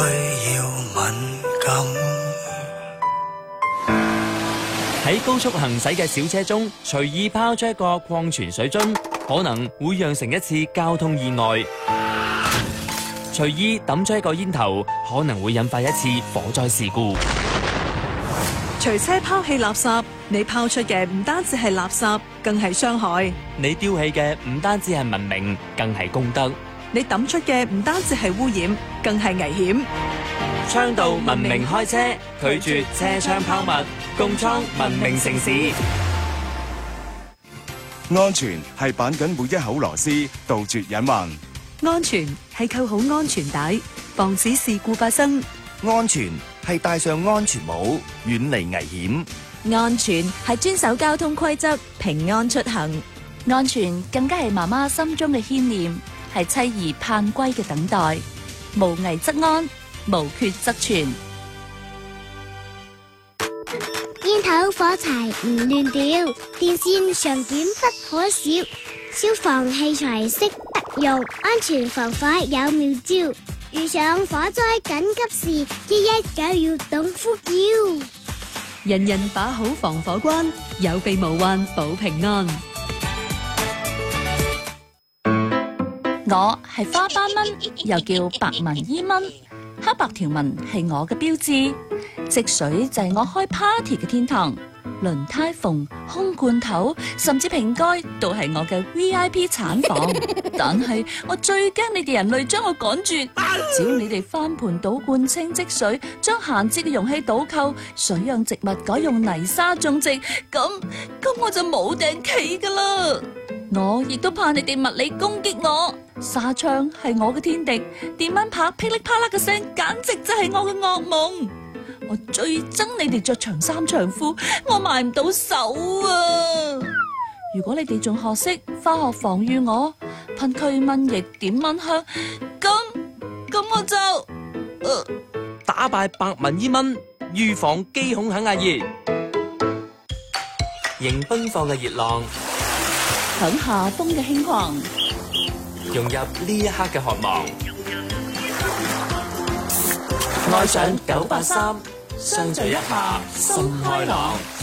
喺高速行駛嘅小車中，隨意拋出一個礦泉水樽，可能會釀成一次交通意外；隨意抌出一個煙頭，可能會引發一次火災事故。 隨車拋棄垃圾，你拋出嘅唔單止係垃圾，更係傷害； 你丟棄嘅唔單止係文明，更係公德； 你抌出嘅唔單止係污染，更係危險。 倡導文明開車，拒絕車窗拋物，共創文明城市。 安全係綁緊每一口螺絲，杜絕隱患； 安全係扣好安全帶，防止事故發生； 安全係戴上安全帽，遠離危險； 安全係遵守交通規則，平安出行；安全更加係媽媽心中嘅牽念，係妻兒盼歸嘅等待。無危則安，無缺則全。 煙頭火柴唔亂掉，電線上捲不可少，消防器材識得用，安全防火有妙招。遇上火災緊急事，119要懂呼叫。 人人把好防火關，有備無患保平安。 我係花斑蚊，又叫白紋伊蚊，黑白條紋係我嘅標誌。積水就係我開 party 嘅天堂，輪胎縫、空罐頭，甚至瓶蓋都係我嘅 VIP 產房。但係我最驚你哋人類將我趕絕。只要你哋翻盤倒罐清積水，將閒置嘅容器倒扣，水養植物改用泥沙種植，咁我就冇頂企噶啦。我亦都怕你哋物理攻擊我，紗窗係我嘅天敵，電蚊拍噼里啪啦嘅聲，簡直就係我嘅噩夢。我最憎你哋着長衫長褲，我埋唔到手啊！如果你哋仲學識化學防禦我，噴驅蚊液、點蚊香，咁我就打敗白紋伊蚊，預防機孔肯壓熱，迎奔放嘅熱浪， 響夏風嘅輕狂， 融入呢一刻嘅渴望，愛上983，相聚一下心開朗。